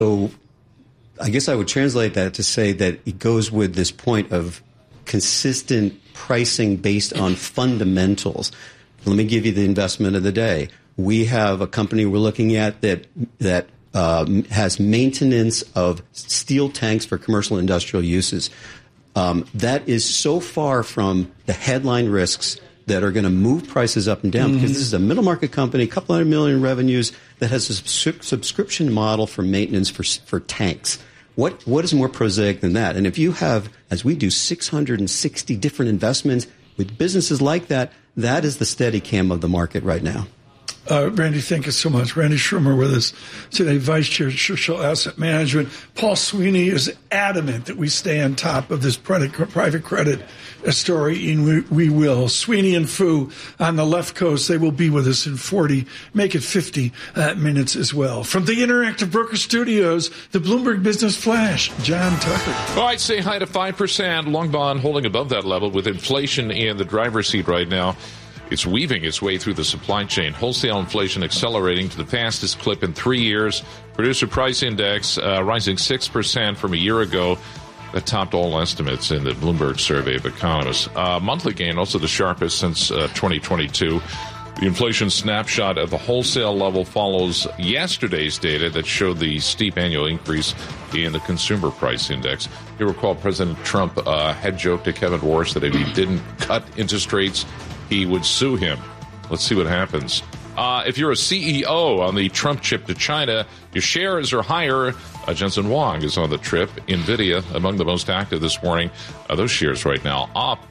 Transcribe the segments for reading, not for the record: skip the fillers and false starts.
So I guess I would translate that to say that it goes with this point of consistent pricing based on fundamentals. Let me give you the investment of the day. We have a company we're looking at that has maintenance of steel tanks for commercial and industrial uses. That is so far from the headline risks that are going to move prices up and down, because this is a middle market company, a couple $100 million in revenues, that has a subscription model for maintenance for tanks. What is more prosaic than that? And if you have, as we do, 660 different investments with businesses like that, that is the Steadicam of the market right now. Randy, thank you so much. Randy Schrumer with us today, Vice Chair of Churchill Asset Management. Paul Sweeney is adamant that we stay on top of this private credit story, and we will. Sweeney and Fu on the left coast, they will be with us in 40, make it 50 minutes as well. From the Interactive Broker Studios, the Bloomberg Business Flash, John Tucker. All right, say hi to 5%. Long bond holding above that level with inflation in the driver's seat right now. It's weaving its way through the supply chain. Wholesale inflation accelerating to the fastest clip in 3 years. Producer price index rising 6% from a year ago. That topped all estimates in the Bloomberg survey of economists. Monthly gain, also the sharpest since 2022. The inflation snapshot at the wholesale level follows yesterday's data that showed the steep annual increase in the consumer price index. You recall President Trump had joked to Kevin Warsh that if he didn't cut interest rates, he would sue him. Let's see what happens. If you're a CEO on the Trump trip to China, your shares are higher. Jensen Huang is on the trip. NVIDIA, among the most active this morning. Those shares right now up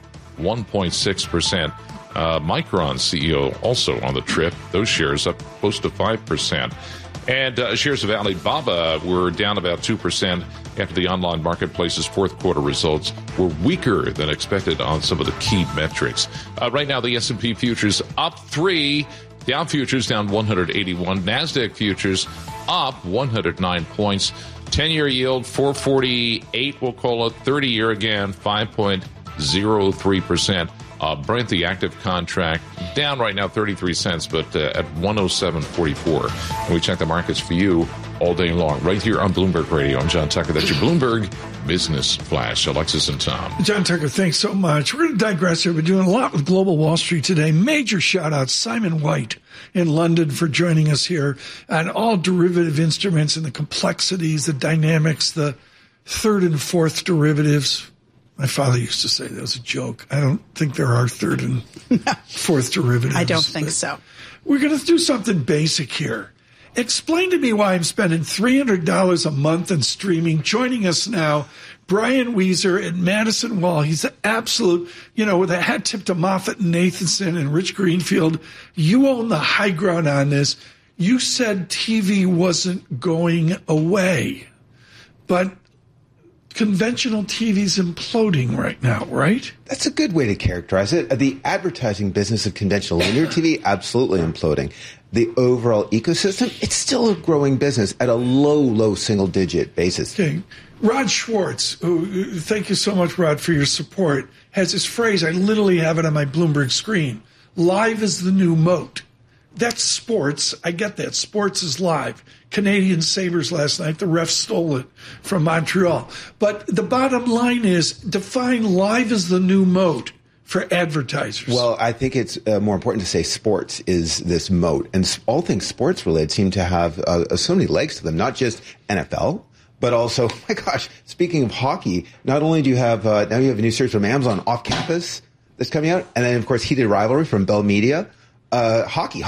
1.6%. Micron CEO also on the trip. Those shares up close to 5%. And shares of Alibaba were down about 2% after the online marketplace's fourth quarter results were weaker than expected on some of the key metrics. Right now, the S&P futures up 3, Dow futures down 181, NASDAQ futures up 109 points, 10-year yield 448, we'll call it, 30-year again 5.03%. Brent, the active contract, down right now 33 cents, but at 107.44. And we check the markets for you all day long, right here on Bloomberg Radio. I'm John Tucker. That's your Bloomberg Business Flash. Alexis and Tom. John Tucker, thanks so much. We're going to digress here. We're doing a lot with Global Wall Street today. Major shout-out, Simon White in London, for joining us here on all derivative instruments and the complexities, the dynamics, the third and fourth derivatives. My father used to say that was a joke. I don't think there are third and fourth derivatives. I don't think so. We're going to do something basic here. Explain to me why I'm spending $300 a month on streaming. Joining us now, Brian Weezer at Madison Wall. He's the absolute, with a hat tip to Moffett and Nathanson and Rich Greenfield. You own the high ground on this. You said TV wasn't going away, but conventional TV's imploding right now, right? That's a good way to characterize it. The advertising business of conventional linear TV, absolutely imploding. The overall ecosystem, it's still a growing business at a low single-digit basis. Okay. Rod Schwartz, who, thank you so much, Rod, for your support, has this phrase, I literally have it on my Bloomberg screen, live is the new moat. That's sports. I get that. Sports is live. Canadian Sabres last night, the refs stole it from Montreal. But the bottom line is, define live as the new moat for advertisers. Well, I think it's more important to say sports is this moat. And all things sports related seem to have so many legs to them, not just NFL, but also, my gosh, speaking of hockey, not only do you have, now you have a new series from Amazon, Off Campus, that's coming out. And then, of course, Heated Rivalry from Bell Media. Hockey.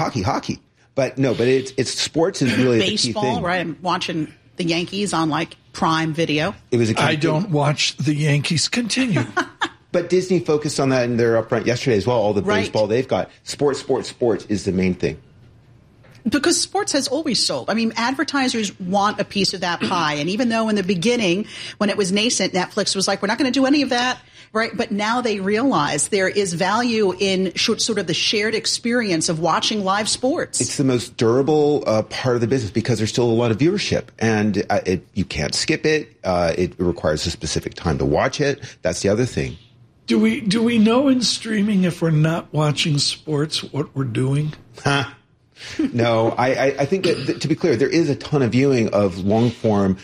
But it's sports is really the key thing. Baseball, right? I'm watching the Yankees on Prime Video. I don't watch the Yankees. Continue. But Disney focused on that in their upfront yesterday as well. All the baseball they've got. Sports is the main thing. Because sports has always sold. I mean, advertisers want a piece of that pie. And even though in the beginning, when it was nascent, Netflix was like, we're not going to do any of that. Right. But now they realize there is value in sort of the shared experience of watching live sports. It's the most durable part of the business because there's still a lot of viewership and you can't skip it. It requires a specific time to watch it. That's the other thing. Do we know in streaming if we're not watching sports what we're doing? No, I think that, to be clear, there is a ton of viewing of long form